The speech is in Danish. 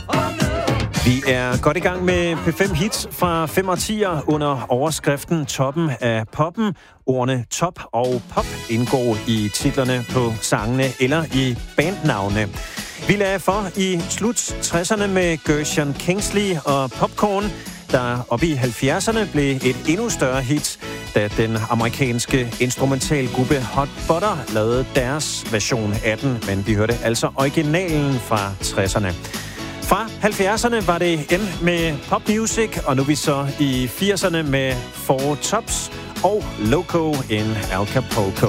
Vi er godt i gang med P5 Hits fra 5 årtier under overskriften Toppen af poppen. Ordene top og pop indgår i titlerne på sangene eller i bandnavne. Vi lagde for i slut 60'erne med Gershon Kingsley og Popcorn, der op i 70'erne blev et endnu større hit, da den amerikanske instrumentalgruppe Hot Butter lavede deres version af den, men vi hørte altså originalen fra 60'erne. Fra 70'erne var det M med pop music, og nu er vi så i 80'erne med Four Tops og Loco in Acapulco.